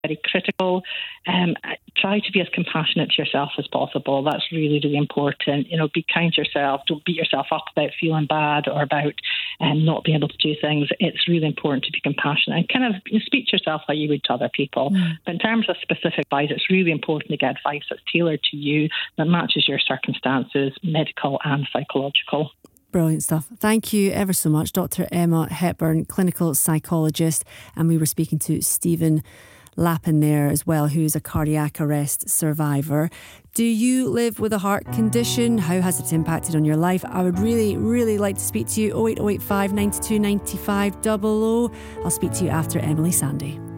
very critical. Try to be as compassionate to yourself as possible. That's really, really important. Be kind to yourself. Don't beat yourself up about feeling bad or about not being able to do things. It's really important to be compassionate and kind of speak to yourself like you would to other people. But in terms of specific advice, it's really important to get advice that's tailored to you, that matches your circumstances, medical and psychological. Brilliant stuff. Thank you ever so much, Dr. Emma Hepburn, clinical psychologist. And we were speaking to Stephen Lappin there as well, who's a cardiac arrest survivor. Do you live with a heart condition? How has it impacted on your life? I would really, really like to speak to you. 08085 92 95 00. I'll speak to you after Emily Sandé.